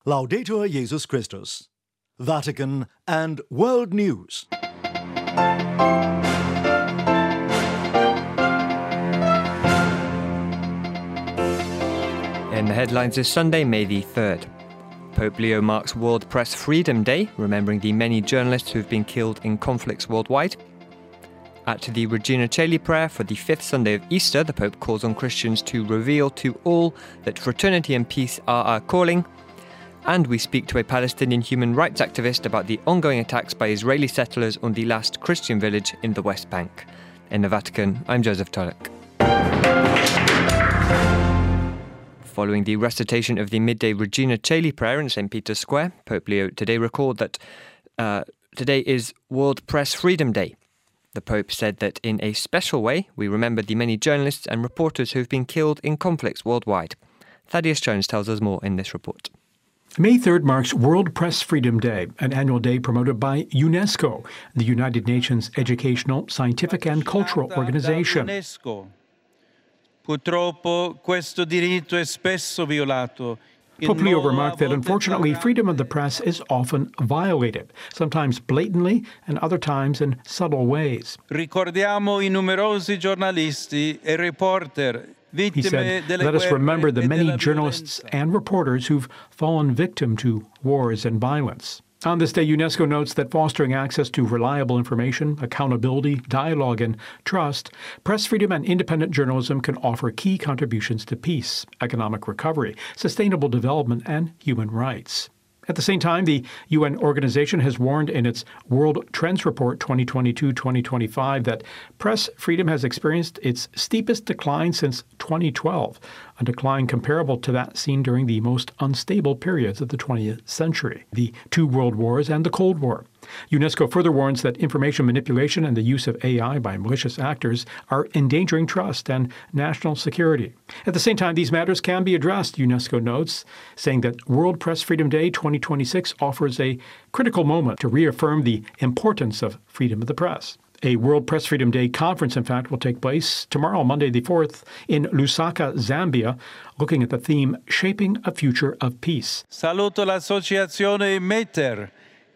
Laudetur Jesus Christus. Vatican and World News. In the headlines this Sunday, May the 3rd. Pope Leo marks World Press Freedom Day, remembering the many journalists who have been killed in conflicts worldwide. At the Regina Coeli prayer for the fifth Sunday of Easter, the Pope calls on Christians to reveal to all that fraternity and peace are our calling. And we speak to a Palestinian human rights activist about the ongoing attacks by Israeli settlers on the last Christian village in the West Bank. In the Vatican, I'm Joseph Tulloch. Following the recitation of the midday Regina Coeli prayer in St. Peter's Square, Pope Leo today recalled that today is World Press Freedom Day. The Pope said that in a special way, we remember the many journalists and reporters who have been killed in conflicts worldwide. Thaddeus Jones tells us more in this report. May 3rd marks World Press Freedom Day, an annual day promoted by UNESCO, the United Nations educational, scientific and cultural organization. Purtroppo questo diritto è spesso violato. Pope Leo remarked that unfortunately freedom of the press is often violated, sometimes blatantly and other times in subtle ways. Ricordiamo I numerosi giornalisti e reporter. He said, let us remember the many journalists and reporters who've fallen victim to wars and violence. On this day, UNESCO notes that fostering access to reliable information, accountability, dialogue, and trust, press freedom and independent journalism can offer key contributions to peace, economic recovery, sustainable development, and human rights. At the same time, the UN organization has warned in its World Trends Report 2022-2025 that press freedom has experienced its steepest decline since 2012, a decline comparable to that seen during the most unstable periods of the 20th century, the two world wars and the Cold War. UNESCO further warns that information manipulation and the use of AI by malicious actors are endangering trust and national security. At the same time, these matters can be addressed, UNESCO notes, saying that World Press Freedom Day 2026 offers a critical moment to reaffirm the importance of freedom of the press. A World Press Freedom Day conference, in fact, will take place tomorrow, Monday the 4th, in Lusaka, Zambia, looking at the theme, Shaping a Future of Peace. Saluto l'associazione Meter.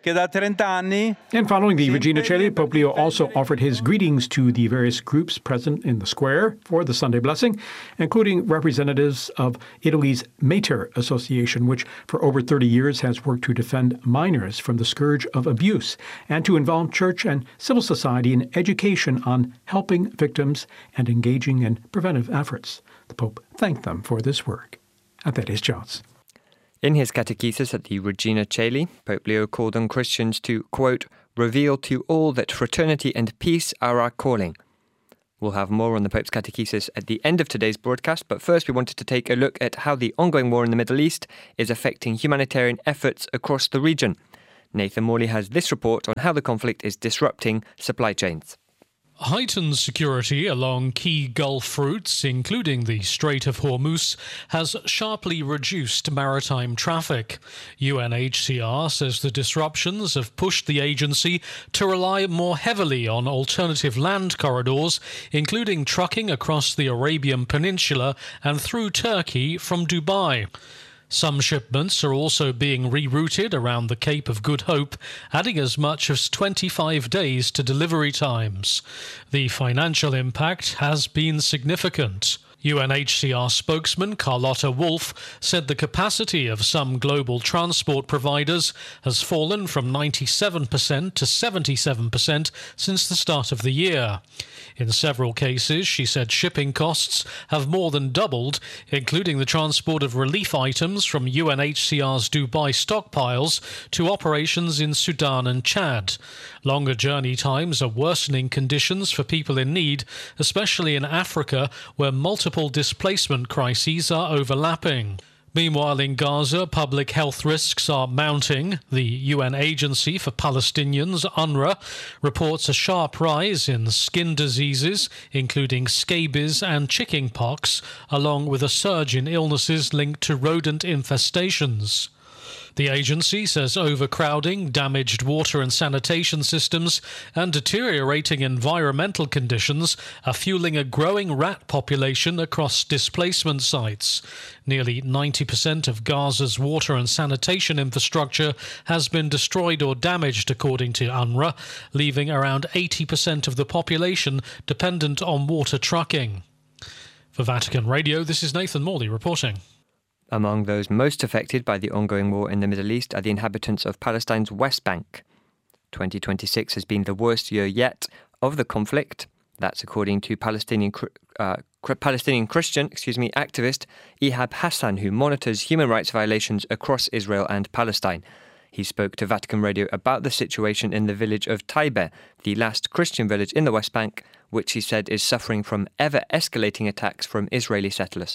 And following the Regina Coeli, Pope Leo also offered his greetings to the various groups present in the square for the Sunday blessing, including representatives of Italy's Mater Association, which for over 30 years has worked to defend minors from the scourge of abuse and to involve church and civil society in education on helping victims and engaging in preventive efforts. The Pope thanked them for this work. And that is Jones. In his catechesis at the Regina Coeli, Pope Leo called on Christians to, quote, reveal to all that fraternity and peace are our calling. We'll have more on the Pope's catechesis at the end of today's broadcast, but first we wanted to take a look at how the ongoing war in the Middle East is affecting humanitarian efforts across the region. Nathan Morley has this report on how the conflict is disrupting supply chains. Heightened security along key Gulf routes, including the Strait of Hormuz, has sharply reduced maritime traffic. UNHCR says the disruptions have pushed the agency to rely more heavily on alternative land corridors, including trucking across the Arabian Peninsula and through Turkey from Dubai. Some shipments are also being rerouted around the Cape of Good Hope, adding as much as 25 days to delivery times. The financial impact has been significant. UNHCR spokesman Carlotta Wolf said the capacity of some global transport providers has fallen from 97% to 77% since the start of the year. In several cases, she said shipping costs have more than doubled, including the transport of relief items from UNHCR's Dubai stockpiles to operations in Sudan and Chad. Longer journey times are worsening conditions for people in need, especially in Africa, where multiple displacement crises are overlapping. Meanwhile, in Gaza, public health risks are mounting. The UN Agency for Palestinians, UNRWA, reports a sharp rise in skin diseases, including scabies and chickenpox, along with a surge in illnesses linked to rodent infestations. The agency says overcrowding, damaged water and sanitation systems, and deteriorating environmental conditions are fueling a growing rat population across displacement sites. Nearly 90% of Gaza's water and sanitation infrastructure has been destroyed or damaged, according to UNRWA, leaving around 80% of the population dependent on water trucking. For Vatican Radio, this is Nathan Morley reporting. Among those most affected by the ongoing war in the Middle East are the inhabitants of Palestine's West Bank. 2026 has been the worst year yet of the conflict. That's according to Palestinian Christian activist Ihab Hassan, who monitors human rights violations across Israel and Palestine. He spoke to Vatican Radio about the situation in the village of Taibeh, the last Christian village in the West Bank, which he said is suffering from ever-escalating attacks from Israeli settlers.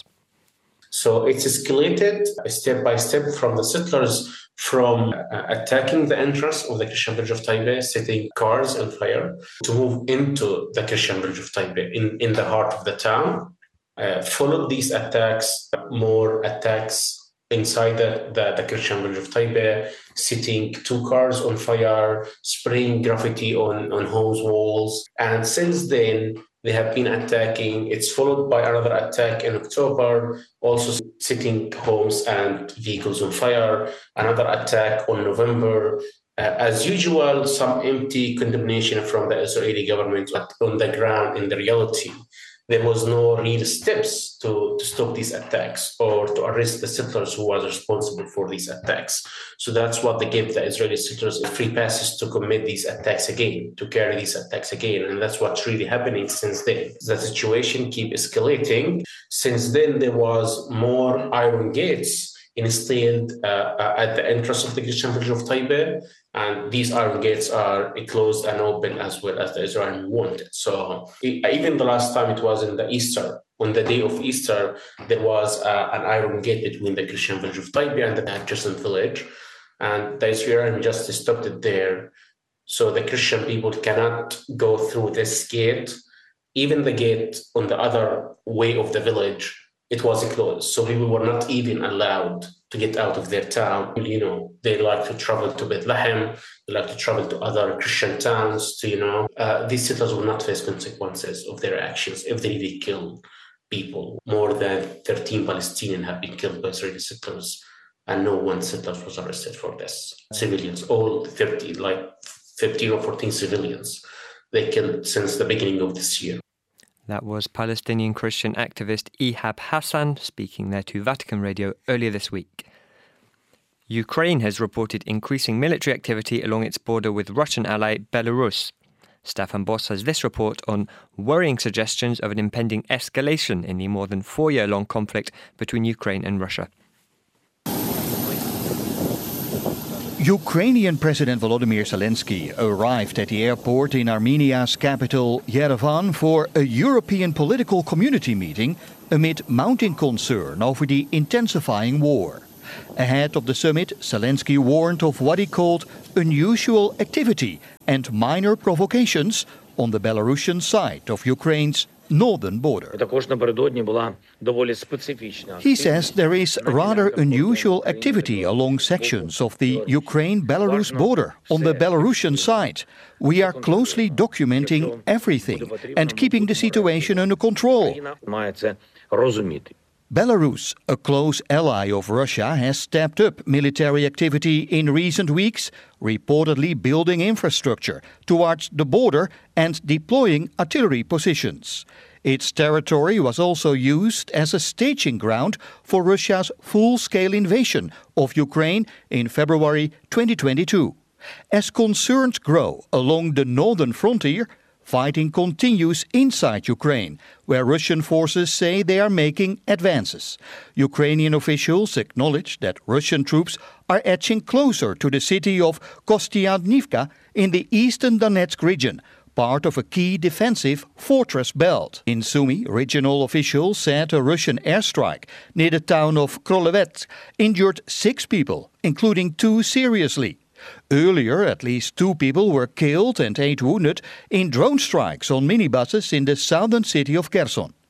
So it's escalated step by step from the settlers from attacking the entrance of the Christian village of Taibeh, setting cars on fire, to move into the Christian village of Taibeh in the heart of the town. Followed these attacks, more attacks inside the Christian village of Taibeh, setting 2 cars on fire, spraying graffiti on homes' walls. And since then, they have been attacking. It's followed by another attack in October, also setting homes and vehicles on fire. Another attack on November. As usual, some empty condemnation from the Israeli government, but on the ground, in the reality, there was no real steps to stop these attacks or to arrest the settlers who was responsible for these attacks. So that's what they gave the Israeli settlers free passes to commit these attacks again, to carry these attacks again. And that's what's really happening since then. The situation keeps escalating. Since then, there was more iron gates installed at the entrance of the Christian village of Taibeh. And these iron gates are closed and open as well as the Israelis wanted. So even the last time it was in the Easter, on the day of Easter, there was an iron gate between the Christian village of Taibeh and the adjacent village. And the Israelis just stopped it there. So the Christian people cannot go through this gate. Even the gate on the other way of the village, it was closed. So people were not even allowed to get out of their town. You know, they like to travel to Bethlehem, they like to travel to other Christian towns to, these settlers will not face consequences of their actions if they really kill people. More than 13 Palestinians have been killed by Israeli settlers, and no one settler was arrested for this. Civilians, all 15 or 14 civilians they killed since the beginning of this year. That was Palestinian Christian activist Ihab Hassan speaking there to Vatican Radio earlier this week. Ukraine has reported increasing military activity along its border with Russian ally Belarus. Stefan Boss has this report on worrying suggestions of an impending escalation in the more than 4-year-long conflict between Ukraine and Russia. Ukrainian President Volodymyr Zelensky arrived at the airport in Armenia's capital Yerevan for a European political community meeting amid mounting concern over the intensifying war. Ahead of the summit, Zelensky warned of what he called unusual activity and minor provocations on the Belarusian side of Ukraine's northern border. He says there is rather unusual activity along sections of the Ukraine-Belarus border on the Belarusian side. We are closely documenting everything and keeping the situation under control. Belarus, a close ally of Russia, has stepped up military activity in recent weeks, reportedly building infrastructure towards the border and deploying artillery positions. Its territory was also used as a staging ground for Russia's full-scale invasion of Ukraine in February 2022. As concerns grow along the northern frontier, fighting continues inside Ukraine, where Russian forces say they are making advances. Ukrainian officials acknowledge that Russian troops are edging closer to the city of Kostyantynivka in the eastern Donetsk region, part of a key defensive fortress belt. In Sumy, regional officials said a Russian airstrike near the town of Krolevets injured 6 people, including 2 seriously. Earlier, at least 2 people were killed and 8 wounded in drone strikes on minibuses in the southern city of Kherson.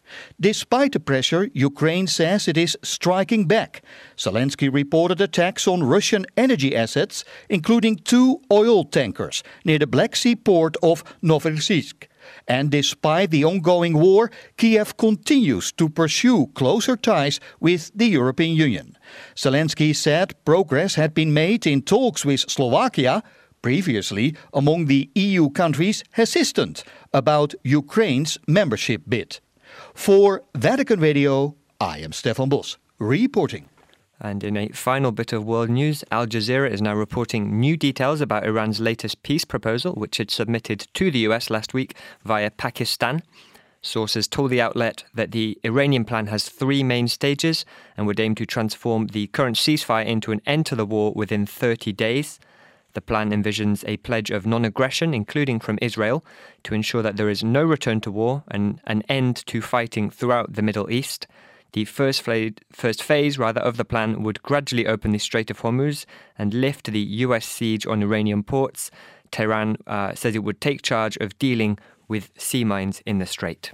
Despite the pressure, Ukraine says it is striking back. Zelensky reported attacks on Russian energy assets, including 2 oil tankers near the Black Sea port of Novorossiysk. And despite the ongoing war, Kiev continues to pursue closer ties with the European Union. Zelensky said progress had been made in talks with Slovakia, previously among the EU countries hesitant about Ukraine's membership bid. For Vatican Radio, I am Stefan Bos, reporting. And in a final bit of world news, Al Jazeera is now reporting new details about Iran's latest peace proposal, which it submitted to the US last week via Pakistan. Sources told the outlet that the Iranian plan has 3 main stages and would aim to transform the current ceasefire into an end to the war within 30 days. The plan envisions a pledge of non-aggression, including from Israel, to ensure that there is no return to war and an end to fighting throughout the Middle East. The first phase of the plan would gradually open the Strait of Hormuz and lift the US siege on Iranian ports. Tehran says it would take charge of dealing with sea mines in the strait.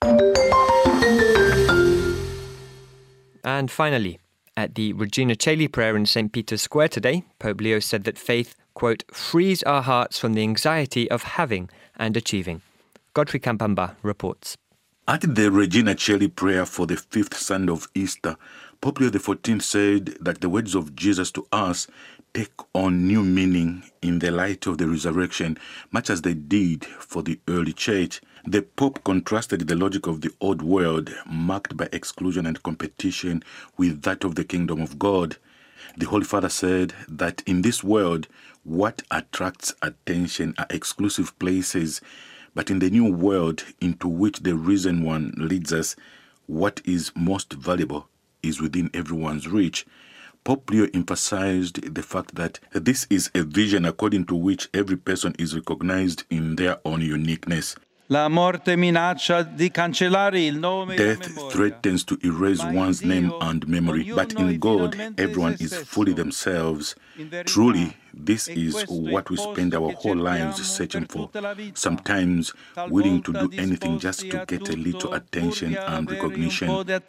And finally, at the Regina Coeli prayer in St. Peter's Square today, Pope Leo said that faith, quote, frees our hearts from the anxiety of having and achieving. Godfrey Kampamba reports. At the Regina Coeli prayer for the 5th Sunday of Easter, Pope Leo XIV said that the words of Jesus to us take on new meaning in the light of the resurrection, much as they did for the early church. The Pope contrasted the logic of the old world, marked by exclusion and competition, with that of the kingdom of God. The Holy Father said that in this world, what attracts attention are exclusive places, but in the new world into which the risen one leads us, what is most valuable is within everyone's reach. Pope Leo emphasized the fact that this is a vision according to which every person is recognized in their own uniqueness. Death threatens to erase one's name and memory, but in God, everyone is fully themselves. Truly, this is what we spend our whole lives searching for, sometimes willing to do anything just to get a little attention and recognition.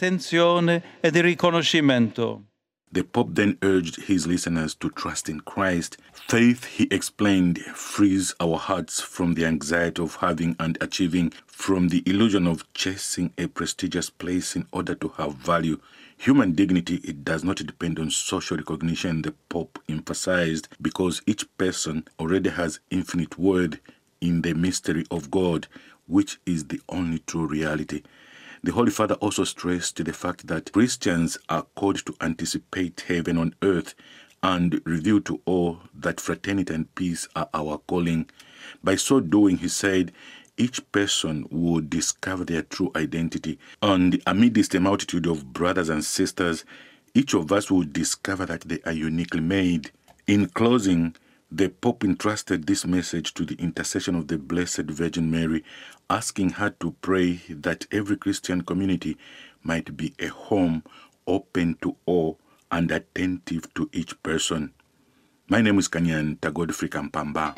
The Pope then urged his listeners to trust in Christ. Faith, he explained, frees our hearts from the anxiety of having and achieving, from the illusion of chasing a prestigious place in order to have value. Human dignity, it does not depend on social recognition, the Pope emphasized, because each person already has infinite worth in the mystery of God, which is the only true reality. The Holy Father also stressed the fact that Christians are called to anticipate heaven on earth and reveal to all that fraternity and peace are our calling. By so doing, he said, each person will discover their true identity. And amidst a multitude of brothers and sisters, each of us will discover that they are uniquely made. In closing, the Pope entrusted this message to the intercession of the Blessed Virgin Mary, asking her to pray that every Christian community might be a home open to all and attentive to each person. My name is Kanyanta Godfrey Kampamba.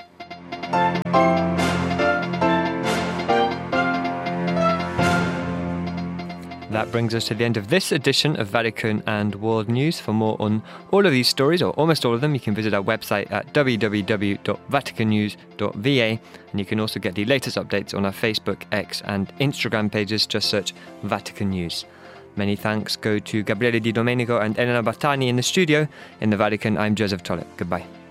That brings us to the end of this edition of Vatican and World News. For more on all of these stories, or almost all of them, you can visit our website at www.vaticannews.va, and you can also get the latest updates on our Facebook, X and Instagram pages. Just search Vatican News. Many thanks go to Gabriele Di Domenico and Elena Battani in the studio. In the Vatican, I'm Joseph Tollett. Goodbye.